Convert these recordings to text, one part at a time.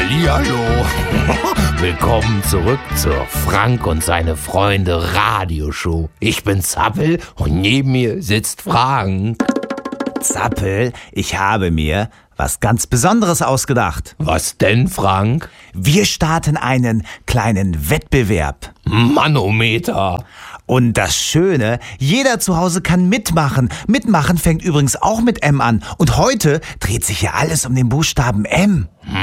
Hallihallo. Willkommen zurück zur Frank und seine Freunde Radioshow. Ich bin Zappel und neben mir sitzt Frank. Zappel, ich habe mir was ganz Besonderes ausgedacht. Was denn, Frank? Wir starten einen kleinen Wettbewerb. Manometer. Und das Schöne, jeder zu Hause kann mitmachen. Mitmachen fängt übrigens auch mit M an. Und heute dreht sich ja alles um den Buchstaben M.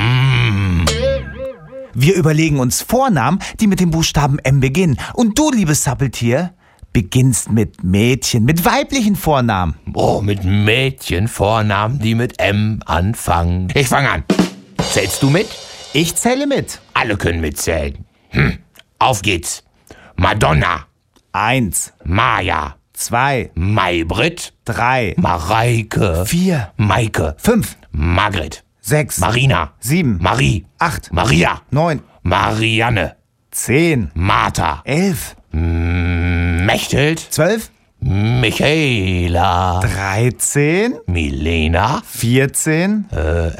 Wir überlegen uns Vornamen, die mit dem Buchstaben M beginnen. Und du, liebes Zappeltier, beginnst mit Mädchen, mit weiblichen Vornamen. Oh, mit Mädchenvornamen, die mit M anfangen. Ich fange an. Zählst du mit? Ich zähle mit. Alle können mitzählen. Auf geht's. Madonna. 1, Maja. 2, Maybrit. 3, Mareike. 4, Maike. 5, Margret. 6, Marina. 7, Marie. 8, Maria. 9, Marianne. 10, Martha. 11, Mechthild. 12, Michaela. 13, Milena. 14,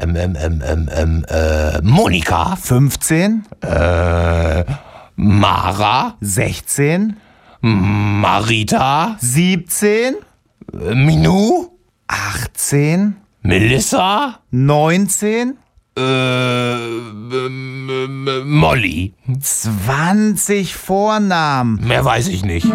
Monika. 15, Mara. 16, Marita. 17, Minou. 18, Melissa. 19, Molly. 20 Vornamen. Mehr weiß ich nicht.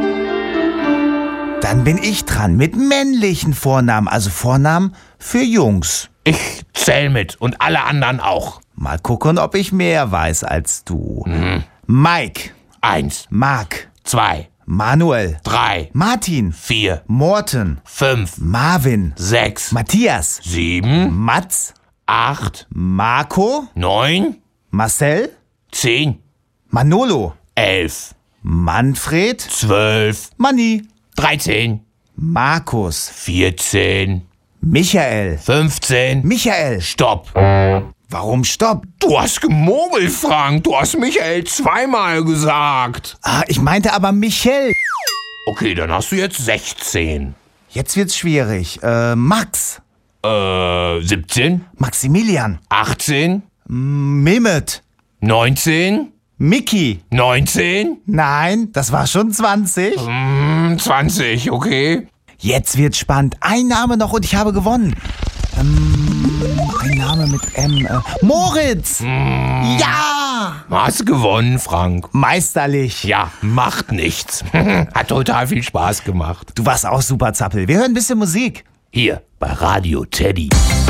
Dann bin ich dran mit männlichen Vornamen, also Vornamen für Jungs. Ich zähl mit und alle anderen auch. Mal gucken, ob ich mehr weiß als du. Mike, 1, Mark, 2, Manuel, 3, Martin, 4, Morten, 5, Marvin, 6, Matthias, 7, Mats, 8, Marco, 9, Marcel, 10, Manolo, 11, Manfred, 12, Manni, 13, Markus, 14, Michael, 15. Michael. Stopp. Warum stopp? Du hast gemogelt, Frank. Du hast Michael zweimal gesagt. Ich meinte aber Michel. Okay, dann hast du jetzt 16. Jetzt wird's schwierig. Max, 17, Maximilian, 18, Mehmet, 19, Mickey. 19, Nein, das war schon 20. 20, okay. Jetzt wird's spannend. Ein Name noch und ich habe gewonnen. Ein Name mit M. Moritz. Ja! Hast gewonnen, Frank. Meisterlich. Ja, macht nichts. Hat total viel Spaß gemacht. Du warst auch super, Zappel. Wir hören ein bisschen Musik. Hier bei Radio Teddy.